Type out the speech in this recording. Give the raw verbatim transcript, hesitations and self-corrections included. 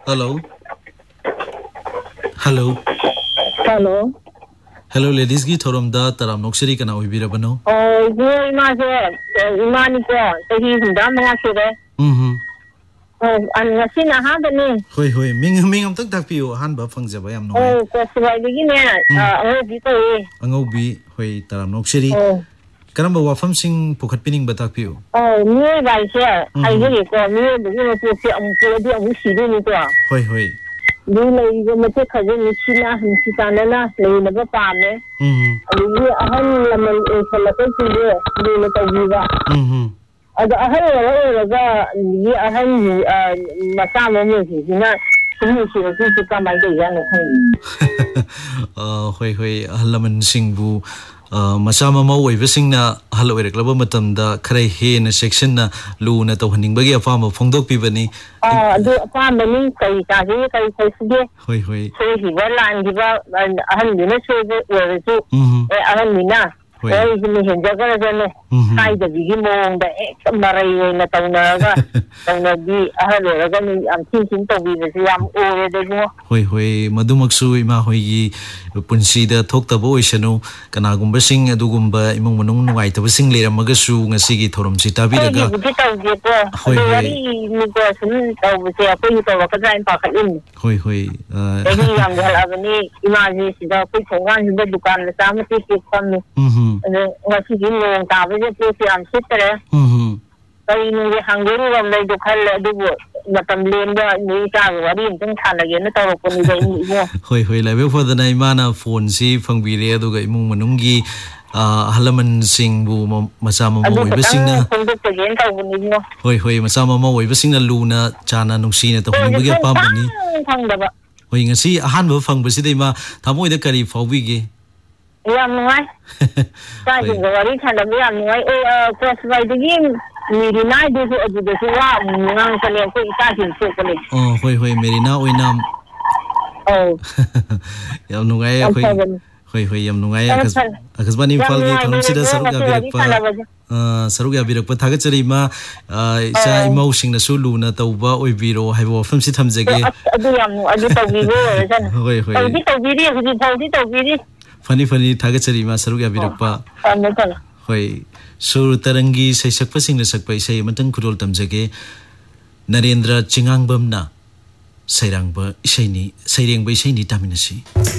Hello. Hello. Hello. Hello, ladies. Gi thorom da taram nokseri kana oibira bano. Oh, go ima se ima ni ko tahi hunda ma sure. Mhm. Oh, an ngasi na ha da ni. Hoi hoi, ming ming am tak tak piu han ba fangjaba yam noi. Oh, ko swai gi ne a bi ko e. Angobi hoi taram nokseri. Karamba wafam sing pukhat pining batak piu. Oh, ni bai se ai gi ko ni bu ni ko se am ko di am si ni ko. Hoi hoi. Ni lai go me te khaje ni china ni chitana na lai na ba pa ne. Mhm. Ni ahan la man e khala ko ti ni ni ta gi ba. Mhm. Ada ahan la ga ni ahan ni ma sa mo mo si na ni si ko si ka mai de ya no khang. Uh hoi hoi halaman sing bu Masa mama oibasing na halo ereklaba matamda kharai he na section na lu na tawhaning bagi afama phongdok pibani ah du afama ni kai ta ji kai kai sige hoi hoi so hi walan di ba ahan ni na so be wesu e ahan ni na e ni hen jaga ga ne kai da bi mong da e marai na tawna ga tawna bi ahan ga ni am tin tin to bi se yam o de mo hoi hoi madumaksu ima hoi gi punsi da thokta bo isanu kana gumba sing adugumba imong manung nuai ta sing le ramaga su ngasi gi thorom si tabi daga hoi hoi ni ko sun taw se apoi to ka jain pa ka in hoi hoi e ni yam hal abani imaji sida ko chongan hinda dukan la samati ki kham mhm ngasi gi mong ta be se se am sitre mhm kai ni hanguru ram dai dukhal du matam len da ni ta wari tang than la na taw ko ni dai ni mo hoi hoi la be for the nai mana phone si phangbi re aduga imong manung gi halaman sing bu masa mama oibasing na hoi hoi masa mama oibasing na lu na chana nungsi na to honi bagi apambani hoi ngasi ahan ba phangba si dai ma thamoi da kari phawbi ge yam ngai ta ji wari than da yam ngai e cross by the game Merina de so adu de so wa ngang ka le ko ita hin so ko le oh hoi hoi Merina oinam oh yam nungai hoi hoi hoi yam nungai akas akasbani fal gi thanum sida saruk ga birakpa saruk ga birakpa thaga chari ma isa imau sing na su lu na tawba oibiro haibo fam si thamjage adu yam adu tawbi go san hoi hoi tawbi tawbi ri hu tawbi tawbi ri fani fani thaga chari ma saruk ga birakpa hoi Sur tarangi say sakpasing na sakpa isay matang kudol tamjage Narendra Chingangbam na sayrang ba isay ni sayrang ba isay ni taminasi